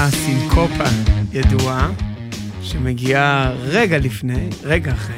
הסינקופה ידועה, שמגיעה רגע לפני, רגע אחרי.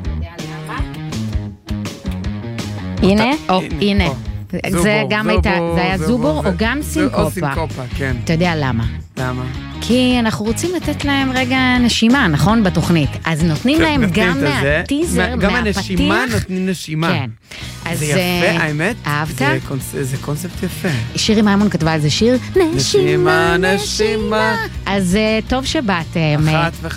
הנה, הנה. זה גם הייתה, זה היה זובור או גם סינקופה. או סינקופה, כן. אתה יודע למה? למה? כי אנחנו רוצים לתת להם רגע נשימה, נכון? בתוכנית. אז נותנים להם גם מהטיזר, גם מהפתיח. הנשימה נותנים נשימה. כן. זה יפה, האמת. אהבת? זה קונספט יפה. שירי מימון כתבה על זה שיר, נשימה, נשימה. אז טוב שבאתם. 1:05.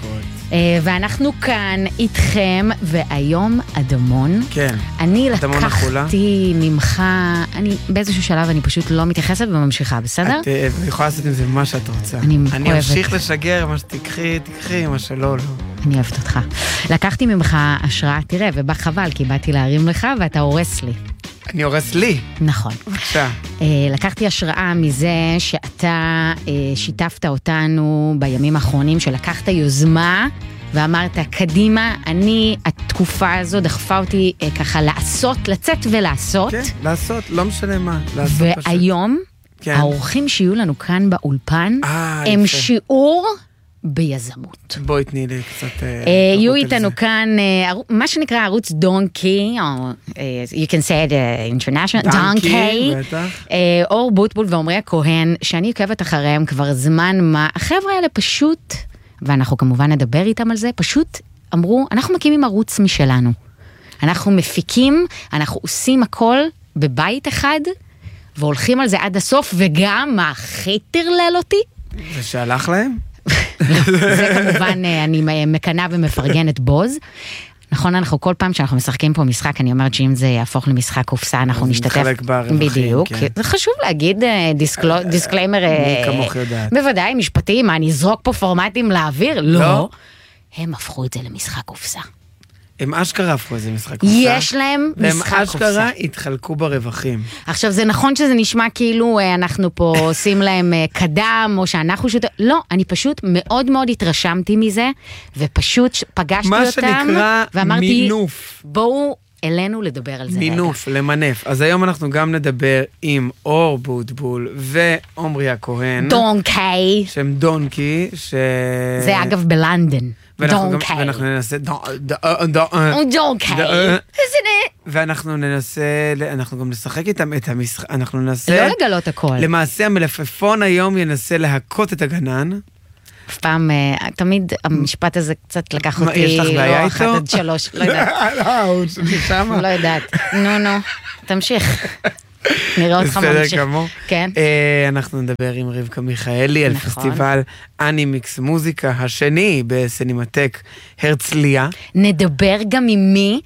ואנחנו כאן איתכם, והיום אדמון. כן. אני לקחתי ממך, באיזשהו שלב אני פשוט לא מתייחסת וממשיכה, בסדר? את יכולה לעשות עם זה מה שאת רוצה. אני אמשיך לשגר, מה שתקחי, מה שלא, לא. אני אוהבת אותך. לקחתי ממך השראה, תראה, ובא חבל, כי באתי להרים לך ואתה הורס לי. אני הורס לי. נכון. בבקשה. לקחתי השראה מזה שאתה שיתפת אותנו בימים האחרונים, שלקחת יוזמה ואמרת, קדימה, התקופה הזו דחפה אותי ככה לעשות, לצאת ולעשות. כן, לעשות, לא משנה מה. והיום, האורחים שיהיו לנו כאן באולפן, הם שיעור ביזמות. בואי תני לי קצת... יהיו איתנו כאן, מה שנקרא ערוץ דונקי, או you can say it international, דונקי, אור בוטבול ועומרי הכהן, שאני עוקבת אחריהם כבר זמן מה, החבר'ה האלה פשוט, ואנחנו כמובן נדבר איתם על זה, פשוט אמרו, אנחנו מקימים ערוץ משלנו. אנחנו מפיקים, אנחנו עושים הכל בבית אחד, והולכים על זה עד הסוף, וגם מה הכי טרלל אותי? זה שהלך להם? זה כמובן, אני מקנה ומפרגנת בוז. נכון, אנחנו כל פעם שאנחנו משחקים פה משחק, אני אומרת שאם זה יהפוך למשחק קופסה, אנחנו נשתתף. בדיוק. זה חשוב להגיד דיסקליימר. מי כמוך יודעת. בוודאי, משפטי, מה, אני אזרוק פה פורמטים לאוויר? לא. הם הפכו את זה למשחק קופסה. הם אשכרה הפכו איזה משחק קופסה. יש להם משחק קופסה. והם אשכרה התחלקו ברווחים. עכשיו, זה נכון שזה נשמע כאילו אנחנו פה עושים להם קדם, או שאנחנו לא, אני פשוט מאוד מאוד התרשמתי מזה, ופשוט פגשתי אותם. מה שנקרא מינוף. בואו אלינו לדבר על זה רגע. מינוף, למנף. אז היום אנחנו גם נדבר עם אור בוטבול ועומרי הכהן. דונקי. שהם דונקי, זה אגב בלנדון. דונקי. ואנחנו ננסה... דונקי. ואנחנו ננסה, אנחנו גם נשחק איתם את המשחק, אנחנו ננסה... לא לגלות הכל. למעשה המלפפון היום ינסה להכות את הגנן. אף פעם, תמיד המשפט הזה קצת לקח אותי... יש לך בעיה איתו? 1-3, לא יודעת. לא יודעת. נו, תמשיך. נראה אותך ממשיך. בסדר גמור. כן. אנחנו נדבר עם רבקה מיכאלי על פסטיבל אנימיקס מוזיקה השני בסינמטק הרצליה. נדבר גם עם מי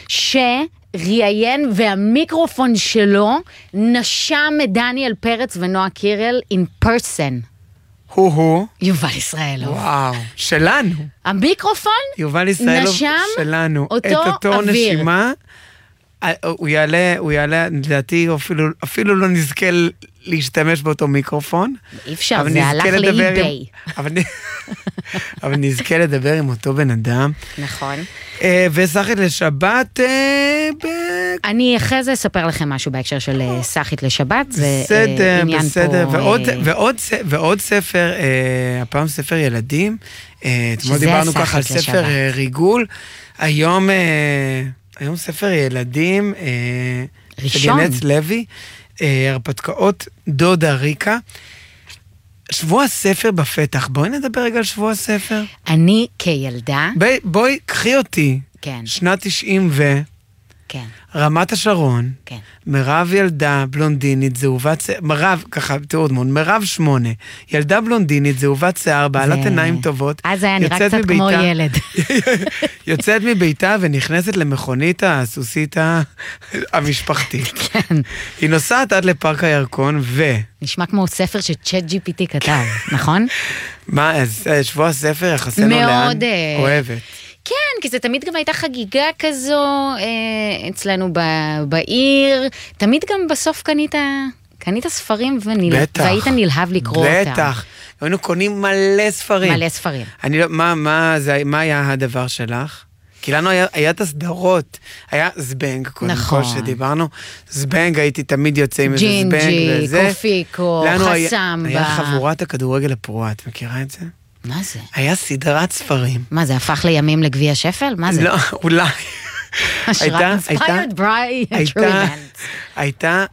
שראיין והמיקרופון שלו נשם את דניאל פרץ ונועה קירל in person. הוא יובל ישראלוב. וואו, שלנו. המיקרופון יובל ישראלוב שלנו. אותו את אותו אוויר. נשימה, הוא יעלה, לדעתי אפילו לא נזכה להשתמש באותו מיקרופון. אי אפשר, זה הלך לאי-ביי. אבל נזכה לדבר עם אותו בן אדם. נכון. וסחית לשבת... אני אחרי זה אספר לכם משהו בהקשר של סחית לשבת. בסדר. ועוד ספר, הפעם ספר ילדים. אתמול דיברנו ככה על ספר ריגול. היום ספר ילדים. ראשון. של ינץ לוי. הרפתקאות דודה ריקה. שבוע הספר בפתח. בואי נדבר רגע על שבוע הספר. אני כילדה... בואי, קחי אותי. כן. שנת 90 כן. רמת השרון. כן. מירב ילדה בלונדינית, זהובת... ככה, תראו דמון, מירב 8. ילדה בלונדינית, זהובת שיער, בעלת עיניים טובות. אז היה נראה קצת כמו ילד. יוצאת מביתה ונכנסת למכונית הסוסית המשפחתית. כן. היא נוסעת עד לפארק הירקון נשמע כמו ספר שצ'אט GPT כתב, נכון? מה, אז שבוע הספר יחסנו לאן? אוהבת. כן, כי זה תמיד גם הייתה חגיגה כזו אצלנו בעיר. תמיד גם בסוף קנית ספרים והיית נלהב לקרוא אותם. בטח. היינו קונים מלא ספרים. מלא ספרים. מה היה הדבר שלך? כי לנו היה את הסדרות, היה זבנג, קודם כל שדיברנו, זבנג, הייתי תמיד יוצא עם איזה זבנג וזה. ג'ינג'י, קופיקו, חסמבה. היה חבורת הכדורגל הפרועה, את מכירה את זה? מה זה? היה סדרת ספרים. מה זה, הפך לימים לגביע שפל? מה זה? לא, אולי. הייתה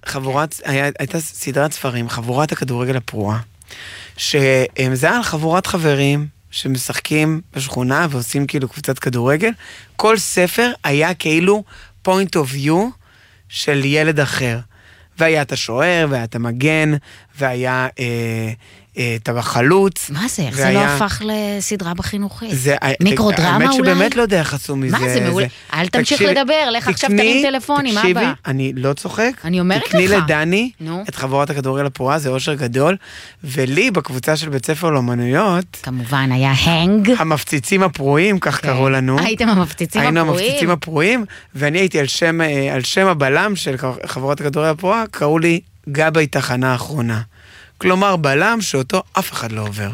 סדרת ספרים, חבורת הכדורגל הפרועה, שזה היה על חבורת חברים שמשחקים בשכונה ועושים כאילו קבוצת כדורגל. כל ספר היה כאילו point of view של ילד אחר. והיה את השוער, והיה את המגן, והיה את החלוץ. מה זה? איך זה לא הפך לסדרה בחינוכית? מיקרודרמה אולי? האמת שבאמת לא יודע איך עשו מזה. מה זה מעולה? אל תמשיך לדבר, לך עכשיו תרים טלפונים, אבא. תקשיבי, אני לא צוחק. אני אומרת לך. תקני לדני את חבורת הכדורגל הפרועה, זה אושר גדול, ולי בקבוצה של בית ספר לאמנויות, כמובן היה הנג. המפציצים הפרועים, כך קראו לנו. הייתם המפציצים הפרועים? היינו המפציצים הפרועים, ואני הייתי על שם הבלם של חבורת הכדורגל הפרועה, קראו לי גבאי תחנה האחרונה. כלומר, בלם שאותו אף אחד לא עובר.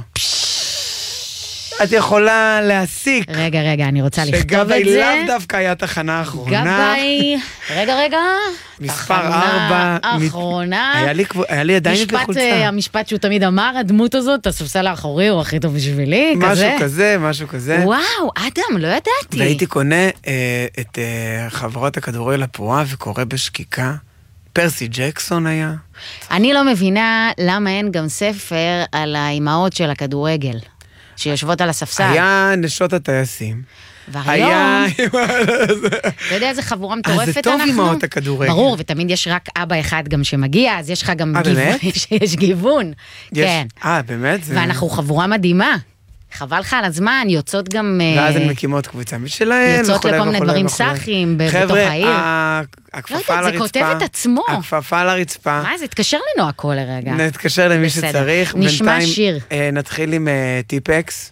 את יכולה להסיק. רגע, אני רוצה לכתוב את זה. שגבאי לאו דווקא היה תחנה האחרונה. גבאי, רגע. מספר 4. האחרונה. היה לי עדיין בחולצה. המשפט שהוא תמיד אמר, הדמות הזאת, הספסל האחורי הוא הכי טוב בשבילי, כזה. משהו כזה. וואו, אדם, לא ידעתי. והייתי קונה את חברות הכדורגל הפרועה וקורא בשקיקה. פרסי ג'קסון היה. אני לא מבינה למה אין גם ספר על האימהות של הכדורגל, שיושבות על הספסל. היה נשות הטייסים. והיום, אתה יודע איזה חבורה מטורפת אנחנו? אז זה טוב אימהות הכדורגל. ברור, ותמיד יש רק אבא אחד גם שמגיע, אז יש לך גם גיוון. כן. באמת? ואנחנו חבורה מדהימה. חבל לך על הזמן, יוצאות גם... ואז הן מקימות קבוצה משלהם. יוצאות לכל מיני דברים סחים בתוך העיר. חבר'ה, הכפפה על הרצפה. זה כותב את עצמו. הכפפה על הרצפה. מה זה? תתקשר לנו הכל לרגע. נתקשר למי שצריך. נשמע שיר. נתחיל עם טיפקס.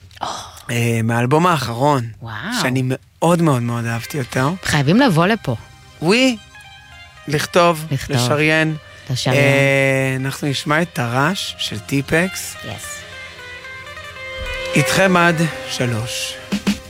מהאלבום האחרון. שאני מאוד מאוד מאוד אהבתי אותו. חייבים לבוא לפה. ווי. לכתוב. לשריין. אנחנו נשמע את הרש של טיפקס. יס. איתכם עד 3.